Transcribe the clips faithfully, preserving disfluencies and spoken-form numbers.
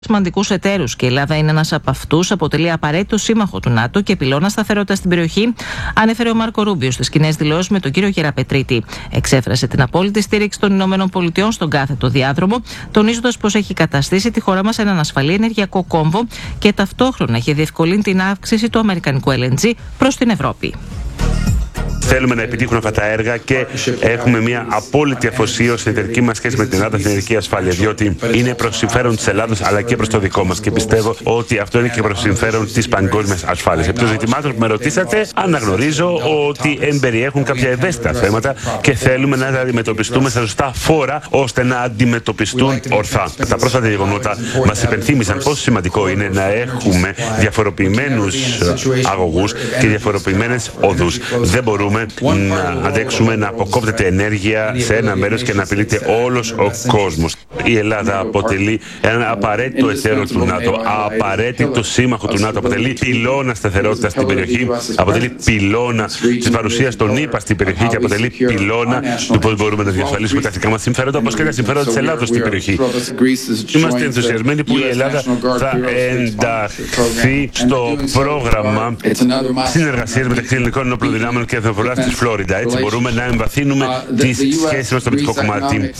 Σημαντικούς εταίρους και η Ελλάδα είναι ένας από αυτούς, αποτελεί απαραίτητο σύμμαχο του ΝΑΤΟ και πυλώνα σταθερότητας στην περιοχή, ανέφερε ο Μάρκο Ρούμπιο στις κοινές δηλώσεις με τον κύριο Γεραπετρίτη. Εξέφρασε την απόλυτη στήριξη των ΗΠΑ στον κάθετο διάδρομο, τονίζοντας πως έχει καταστήσει τη χώρα μας έναν ασφαλή ενεργειακό κόμβο και ταυτόχρονα έχει διευκολύνει την αύξηση του αμερικανικού ελ εν τζι προς την Ευρώπη. Θέλουμε να επιτύχουν αυτά τα έργα και έχουμε μια απόλυτη αφοσίωση στην εταιρική μας σχέση με την Ελλάδα στην ενεργειακή ασφάλεια. Διότι είναι προς συμφέρον της Ελλάδας αλλά και προς το δικό μας. Και πιστεύω ότι αυτό είναι και προς συμφέρον της παγκόσμιας ασφάλειας. Επί των ζητημάτων που με ρωτήσατε, αναγνωρίζω ότι εμπεριέχουν κάποια ευαίσθητα θέματα και θέλουμε να τα αντιμετωπιστούμε στα σωστά φόρα ώστε να αντιμετωπιστούν ορθά. Τα πρόσφατα γεγονότα μας υπενθύμησαν πόσο σημαντικό είναι να έχουμε διαφοροποιημένους αγωγούς και διαφοροποιημένες οδούς. Δεν μπορούμε να αντέξουμε να αποκόπτεται ενέργεια σε ένα μέρος και να απειλείται όλος ο κόσμος. Η Ελλάδα αποτελεί ένα απαραίτητο εταίρο του ΝΑΤΟ, απαραίτητο σύμμαχο του ΝΑΤΟ, αποτελεί πυλώνα σταθερότητας στην περιοχή, αποτελεί πυλώνα της παρουσίας των ΗΠΑ στην περιοχή και αποτελεί πυλώνα του πώς μπορούμε να διασφαλίσουμε τα δικά μας συμφέροντα όπως και τα συμφέροντα της Ελλάδος στην περιοχή. Είμαστε ενθουσιασμένοι που η Ελλάδα θα ενταχθεί στο πρόγραμμα συνεργασίας μεταξύ ελληνικών ενόπλων δυνάμεων και εθνοφοράς της Φλόριντα. Έτσι μπορούμε να εμβαθύνουμε τις σχέσεις μας στο πολιτικό κομμάτι.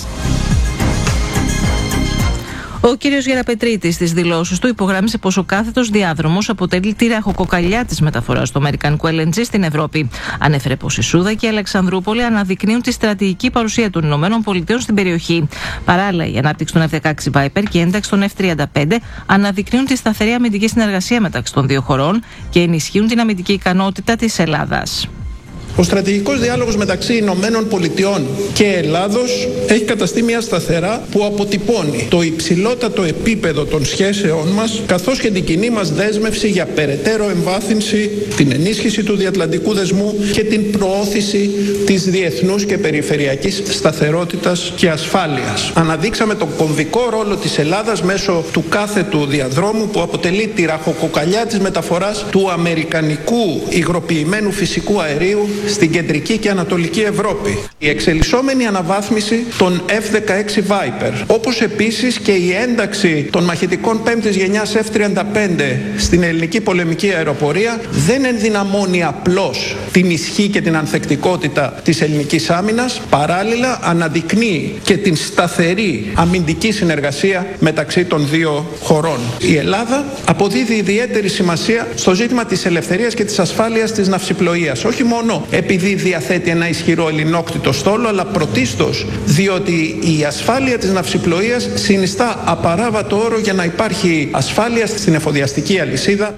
Ο κύριος Γεραπετρίτης στις δηλώσεις του υπογράμμισε πως ο κάθετος διάδρομος αποτελεί τη ραχοκοκαλιά της μεταφοράς του αμερικανικού ελ εν τζι στην Ευρώπη. Ανέφερε πως η Σούδα και η Αλεξανδρούπολη αναδεικνύουν τη στρατηγική παρουσία των ΗΠΑ στην περιοχή. Παράλληλα, η ανάπτυξη των εφ δεκαέξι Viper και η ένταξη των εφ τριάντα πέντε αναδεικνύουν τη σταθερή αμυντική συνεργασία μεταξύ των δύο χωρών και ενισχύουν την αμυντική ικανότητα της Ελλάδας. Ο στρατηγικός διάλογος μεταξύ Ηνωμένων Πολιτειών και Ελλάδος έχει καταστεί μια σταθερά που αποτυπώνει το υψηλότατο επίπεδο των σχέσεών μας καθώς και την κοινή μας δέσμευση για περαιτέρω εμβάθυνση, την ενίσχυση του διατλαντικού δεσμού και την προώθηση της διεθνούς και περιφερειακής σταθερότητας και ασφάλειας. Αναδείξαμε τον κομβικό ρόλο της Ελλάδας μέσω του κάθετου διαδρόμου που αποτελεί τη ραχοκοκαλιά της μεταφοράς του αμερικανικού υγροποιημένου φυσικού αερίου στην κεντρική και ανατολική Ευρώπη. Η εξελισσόμενη αναβάθμιση των εφ δεκαέξι Viper, όπως επίσης και η ένταξη των μαχητικών πέμπτης γενιάς εφ τριάντα πέντε στην ελληνική πολεμική αεροπορία δεν ενδυναμώνει απλώς την ισχύ και την ανθεκτικότητα της ελληνικής άμυνας, παράλληλα αναδεικνύει και την σταθερή αμυντική συνεργασία μεταξύ των δύο χωρών. Η Ελλάδα αποδίδει ιδιαίτερη σημασία στο ζήτημα της ελευθερίας και της ασφάλειας της ναυσιπλοείας, όχι μόνο επειδή διαθέτει ένα ισχυρό ελληνόκτητο στόλο, αλλά πρωτίστως διότι η ασφάλεια της ναυσιπλοείας συνιστά απαράβατο όρο για να υπάρχει ασφάλεια στην εφοδιαστική αλυσίδα.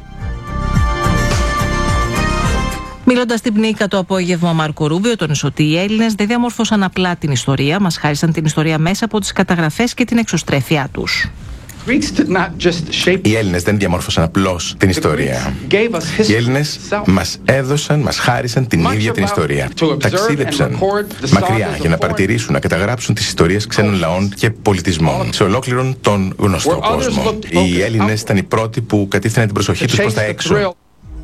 Μιλώντας στην Πνίκα το απόγευμα, ο Μάρκο Ρούμπιο τόνισε ότι οι Έλληνες δεν διαμόρφωσαν απλά την ιστορία, μας χάρισαν την ιστορία μέσα από τις καταγραφές και την εξωστρέφειά τους. Οι Έλληνες δεν διαμόρφωσαν απλώς την ιστορία. Οι Έλληνες μας έδωσαν, μας χάρισαν την ίδια την ιστορία. Ταξίδεψαν μακριά για να παρατηρήσουν, να καταγράψουν τις ιστορίες ξένων λαών και πολιτισμών σε ολόκληρον τον γνωστό κόσμο. Οι Έλληνες ήταν οι πρώτοι που κατήφθηναν την προσοχή τους προς τα έξω.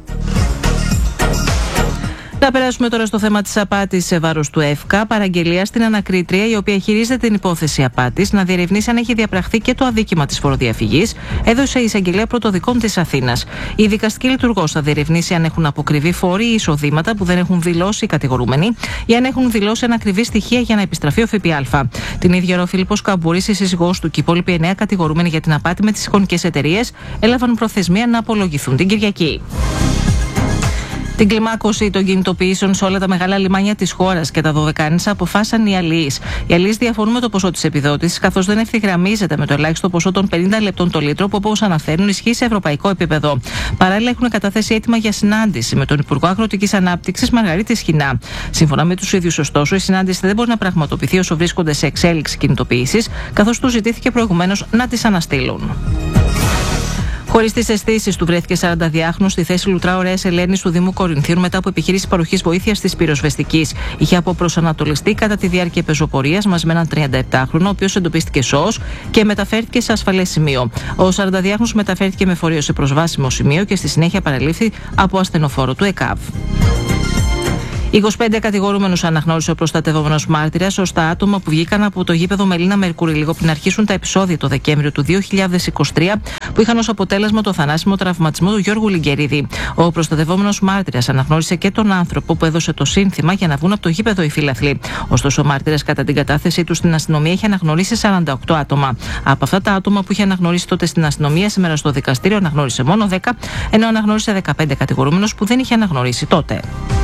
Να περάσουμε τώρα στο θέμα της απάτης σε βάρος του ΕΦΚΑ. Παραγγελία στην ανακρίτρια, η οποία χειρίζεται την υπόθεση απάτης, να διερευνήσει αν έχει διαπραχθεί και το αδίκημα της φοροδιαφυγής, έδωσε η εισαγγελέα πρωτοδικών της Αθήνας. Η δικαστική λειτουργός θα διερευνήσει αν έχουν αποκριβεί φόροι ή εισοδήματα που δεν έχουν δηλώσει οι κατηγορούμενοι ή αν έχουν δηλώσει ανακριβή στοιχεία για να επιστραφεί ο ΦΠΑ. Την ίδια ώρα, ο Φίλιππος Καμπούρης, η σύζυγός του και οι υπόλοιποι εννέα κατηγορούμενοι για την απάτη με τις εικονικές εταιρείες έλαβαν προθεσμία να απολογηθούν την Κυριακή. Την κλιμάκωση των κινητοποιήσεων σε όλα τα μεγάλα λιμάνια της χώρας και τα Δωδεκάνησα αποφάσισαν οι αλλοίς. Οι αλλοίς διαφωνούν με το ποσό της επιδότησης, καθώς δεν ευθυγραμμίζεται με το ελάχιστο ποσό των πενήντα λεπτών το λίτρο, που όπως αναφέρουν ισχύει σε ευρωπαϊκό επίπεδο. Παράλληλα, έχουν καταθέσει έτοιμα για συνάντηση με τον Υπουργό Αγροτικής Ανάπτυξης Μαργαρίτη Σχοινά. Σύμφωνα με τους ίδιους, ωστόσο, η συνάντηση δεν μπορεί να πραγματοποιηθεί όσο βρίσκονται σε εξέλιξη κινητοποιήσεις, καθώς τους ζητήθηκε προηγουμένως να τις αναστείλουν. Χωρίς τις αισθήσεις του, βρέθηκε σαρανταδυάχρονος στη θέση λουτρά Ωραίας Ελένης του Δήμου Κορινθίων μετά από επιχείρηση παροχής βοήθειας της πυροσβεστικής. Είχε αποπροσανατολιστεί κατά τη διάρκεια πεζοπορίας μαζί με έναν τριανταεπτάχρονο, ο οποίος εντοπίστηκε σώος και μεταφέρθηκε σε ασφαλές σημείο. Ο σαρανταδυάχρονος μεταφέρθηκε με φορείο σε προσβάσιμο σημείο και στη συνέχεια παραλήφθη από ασθενοφόρο του ΕΚΑΒ. είκοσι πέντε κατηγορούμενους αναγνώρισε ο προστατευόμενος μάρτυρας ως τα άτομα που βγήκαν από το γήπεδο Μελίνα Μερκούρη λίγο πριν αρχίσουν τα επεισόδια το Δεκέμβριο του δύο χιλιάδες είκοσι τρία που είχαν ως αποτέλεσμα το θανάσιμο τραυματισμό του Γιώργου Λιγκερίδη. Ο προστατευόμενος μάρτυρας αναγνώρισε και τον άνθρωπο που έδωσε το σύνθημα για να βγουν από το γήπεδο οι φίλαθλοι. Ωστόσο, ο μάρτυρας κατά την κατάθεσή του στην αστυνομία είχε αναγνωρίσει σαράντα οκτώ άτομα. Από αυτά τα άτομα που είχε αναγνωρίσει τότε στην αστυνομία, σήμερα στο δικαστήριο αναγνώρισε μόνο δέκα, ενώ αναγνώρισε δεκαπέντε κατηγορούμενους που δεν είχε αναγνωρίσει τότε.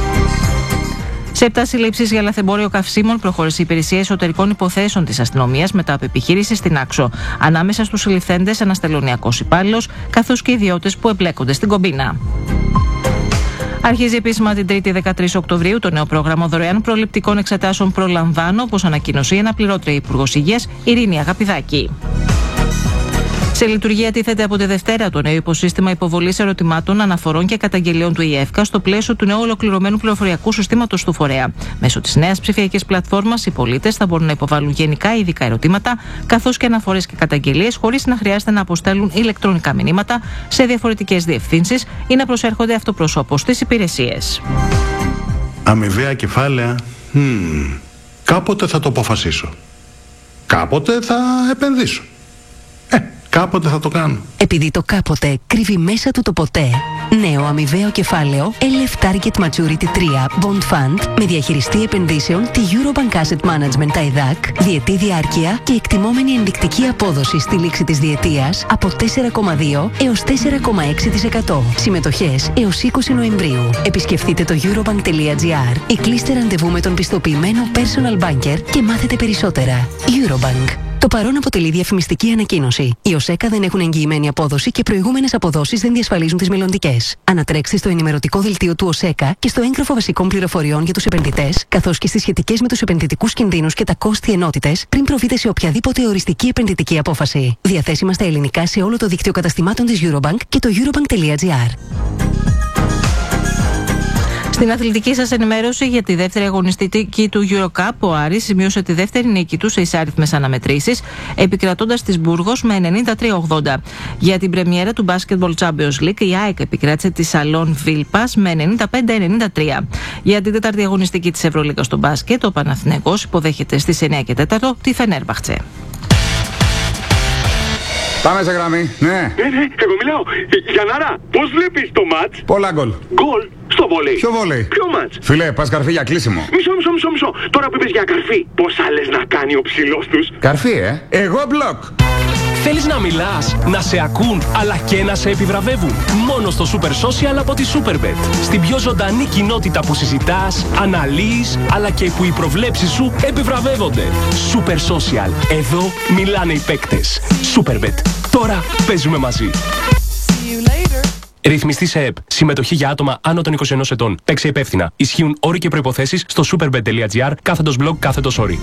Σε επτά συλλήψεις για λαθεμπόριο καυσίμων προχώρησε η Υπηρεσία Εσωτερικών Υποθέσεων της Αστυνομίας μετά από επιχείρηση στην Άξο. Ανάμεσα στους συλληφθέντες ένας τελωνειακός υπάλληλος, καθώς και ιδιώτες που εμπλέκονται στην κομπίνα. Αρχίζει επίσημα την Τρίτη δεκατρείς Οκτωβρίου το νέο πρόγραμμα δωρεάν προληπτικών εξετάσεων Προλαμβάνω, όπως ανακοίνωσε η αναπληρώτρια Υπουργός Υγείας Ειρήνη Αγαπηδάκη. Σε λειτουργία τίθεται από τη Δευτέρα το νέο υποσύστημα υποβολής ερωτημάτων, αναφορών και καταγγελιών του ΙΕΦΚΑ στο πλαίσιο του νέου ολοκληρωμένου πληροφοριακού συστήματος του φορέα. Μέσω της νέας ψηφιακής πλατφόρμας, οι πολίτες θα μπορούν να υποβάλουν γενικά ή ειδικά ερωτήματα, καθώς και αναφορές και καταγγελίες, χωρίς να χρειάζεται να αποστέλουν ηλεκτρονικά μηνύματα σε διαφορετικές διευθύνσεις ή να προσέρχονται αυτοπροσώπως στις υπηρεσίες. Αμοιβαία κεφάλαια. Hmm. Κάποτε θα το αποφασίσω. Κάποτε θα επενδύσω. Ε, κάποτε θα το κάνω. Επειδή το κάποτε κρύβει μέσα του το ποτέ. Νέο αμοιβαίο κεφάλαιο ελ εφ Target Maturity τρία Bond Fund με διαχειριστή επενδύσεων τη Eurobank Asset Management τα ΕΔΑΚ, διετή διάρκεια και εκτιμόμενη ενδεικτική απόδοση στη λήξη της διετίας από τέσσερα κόμμα δύο έως τέσσερα κόμμα έξι τοις εκατό. Συμμετοχές έως είκοσι Νοεμβρίου. Επισκεφτείτε το eurobank τελεία gr ή κλείστε ραντεβού με τον πιστοποιημένο personal banker και μάθετε περισσότερα. Eurobank. Το παρόν αποτελεί διαφημιστική ανακοίνωση. Οι ΟΣΕΚΑ δεν έχουν εγγυημένη απόδοση και προηγούμενες αποδόσεις δεν διασφαλίζουν τις μελλοντικές. Ανατρέξτε στο ενημερωτικό δελτίο του ΟΣΕΚΑ και στο έγγραφο βασικών πληροφοριών για τους επενδυτές, καθώς και στις σχετικές με τους επενδυτικούς κινδύνους και τα κόστη ενότητες, πριν προβείτε σε οποιαδήποτε οριστική επενδυτική απόφαση. Διαθέσιμα στα ελληνικά σε όλο το δίκτυο καταστημάτων της Eurobank και το eurobank τελεία gr. Στην αθλητική σας ενημέρωση για τη δεύτερη αγωνιστική του EuroCup, ο Άρης σημείωσε τη δεύτερη νίκη του σε εισάριθμες αναμετρήσεις, επικρατώντας της Μπούργος με ενενήντα τρία ογδόντα. Για την πρεμιέρα του Basketball Champions League, η ΑΕΚ επικράτησε τη Σαλόν Βίλπας με ενενήντα πέντε ενενήντα τρία. Για την τέταρτη αγωνιστική της Ευρωλίγκας στο μπάσκετ, ο Παναθηναϊκός υποδέχεται στις εννιά και τέσσερα τη Φενέρμπαχτσε. Πάμε σε γραμμή, ναι. Ναι, ναι, εγώ μιλάω. Γιαννάρα, πώς βλέπεις το μάτς? Πολλά γκολ. Γκολ στο βόλεϊ. Ποιο βόλεϊ? Ποιο μάτς? Φιλέ, πας καρφί για κλείσιμο. Μισό, μισό, μισό, μισό. Τώρα που είπες για καρφί, πόσα λες να κάνει ο ψηλός τους? Καρφί, ε. Εγώ μπλοκ. Θέλεις να μιλάς, να σε ακούν, αλλά και να σε επιβραβεύουν? Μόνο στο Super Social από τη Superbet. Στην πιο ζωντανή κοινότητα που συζητάς, αναλύεις, αλλά και που οι προβλέψεις σου επιβραβεύονται. Super Social. Εδώ μιλάνε οι παίκτες. Superbet. Τώρα παίζουμε μαζί. Ρυθμιστή σε ΕΠ. Συμμετοχή για άτομα άνω των είκοσι ενός ετών. Παίξε υπεύθυνα. Ισχύουν όροι και προϋποθέσεις στο superbet τελεία gr κάθετος blog κάθετος όροι.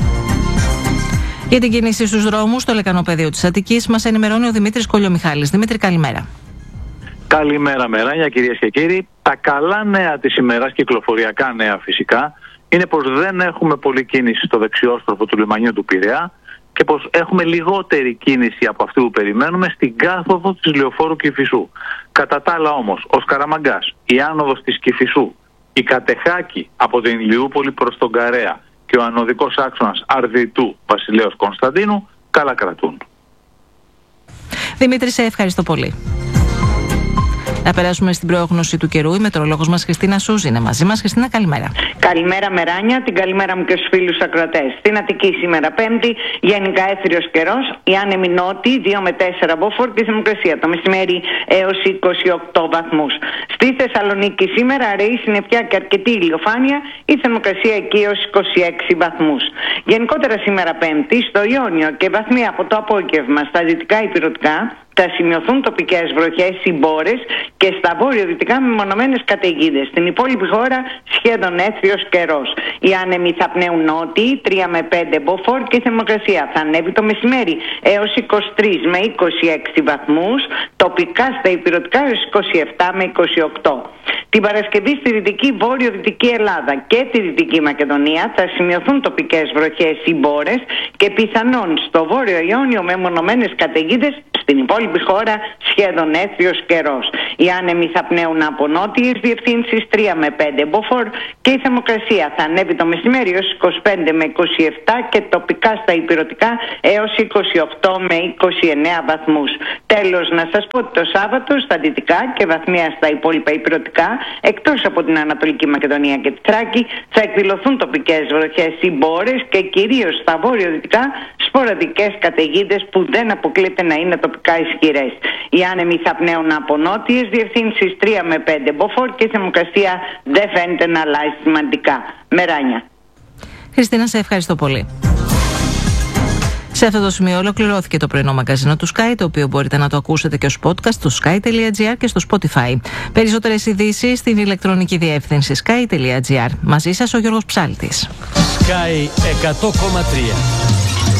Για την κίνηση στους δρόμους, στο λεκανοπεδίο της Αττικής, μας ενημερώνει ο Δημήτρης Κολιομιχάλης. Δημήτρη, καλημέρα. Καλημέρα, Μεράνια, κυρίες και κύριοι. Τα καλά νέα της ημέρας, κυκλοφοριακά νέα φυσικά, είναι πως δεν έχουμε πολλή κίνηση στο δεξιόστροφο του λιμανιού του Πειραιά και πως έχουμε λιγότερη κίνηση από αυτή που περιμένουμε στην κάθοδο της Λεωφόρου Κηφισού. Κατά τα άλλα όμως, ο Σκαραμαγκάς, η άνοδος της Κηφισού, η Κατεχάκη από την Ηλιούπολη προς τον Καρέα και ο ανωδικός άξονας Αρδιτού Βασιλέως Κωνσταντίνου καλά κρατούν. Δημήτρη, σε ευχαριστώ πολύ. Να περάσουμε στην πρόγνωση του καιρού. Η μετεωρολόγος μας Χριστίνα Σούζη είναι μαζί μας. Χριστίνα, καλημέρα. Καλημέρα, Μεράνια. Την καλημέρα μου και στους φίλους ακροατές. Στην Αττική σήμερα Πέμπτη, γενικά έθριος καιρός. Η άνεμη νότιοι δύο με τέσσερα μποφόρ και η θερμοκρασία το μεσημέρι έως είκοσι οκτώ βαθμούς. Στη Θεσσαλονίκη σήμερα αραιή συννεφιά και αρκετή ηλιοφάνεια. Η θερμοκρασία εκεί έως είκοσι έξι βαθμούς. Γενικότερα σήμερα Πέμπτη, στο Ιόνιο και βαθμία από το απόγευμα στα δυτικά ηπειρωτικά, θα σημειωθούν τοπικές βροχές ή μπόρες και στα βόρειο-δυτικά μεμονωμένες καταιγίδες. Στην υπόλοιπη χώρα σχεδόν έθριος καιρός. Οι άνεμοι θα πνέουν νότιοι τρία με πέντε μποφόρ και η θερμοκρασία θα ανέβει το μεσημέρι έως είκοσι τρεις με είκοσι έξι βαθμούς, τοπικά στα ηπειρωτικά έως είκοσι επτά με είκοσι οκτώ. Την Παρασκευή στη δυτική βόρειο-δυτική Ελλάδα και τη Δυτική Μακεδονία θα σημειωθούν τοπικές βροχές ή μπόρες και πιθανόν στο βόρειο Ιόνιο μεμονωμένες καταιγίδες. Στην υπόλοιπη χώρα σχεδόν έθριος καιρός. Οι άνεμοι θα πνέουν από νότιες διευθύνσεις τρία με πέντε μποφόρ και η θερμοκρασία θα ανέβει το μεσημέρι ως είκοσι πέντε με είκοσι επτά και τοπικά στα ηπειρωτικά έως είκοσι οκτώ με είκοσι εννέα βαθμούς. Τέλος, να σας πω ότι το Σάββατο στα δυτικά και βαθμία στα υπόλοιπα ηπειρωτικά, εκτός από την Ανατολική Μακεδονία και τη Θράκη, θα εκδηλωθούν τοπικές βροχές ή μπόρες και κυρίως στα βόρειο-δυτικά σποραδικές καταιγίδες που δεν αποκλείται να είναι τοπικά ισχυρές. Οι άνεμοι θα πνέουν από νότιες διευθύνσεις τρία με πέντε μποφόρ και η θερμοκρασία δεν φαίνεται να αλλάζει σημαντικά. Μεράνια. Χριστίνα, σε ευχαριστώ πολύ. Σε αυτό το σημείο ολοκληρώθηκε το πρωινό μαγκαζίνο του Sky, το οποίο μπορείτε να το ακούσετε και ως podcast στο sky τελεία gr και στο Spotify. Περισσότερες ειδήσεις στην ηλεκτρονική διεύθυνση sky τελεία gr. Μαζί σας ο Γιώργος Ψάλτης. Sky εκατό κόμμα τρία.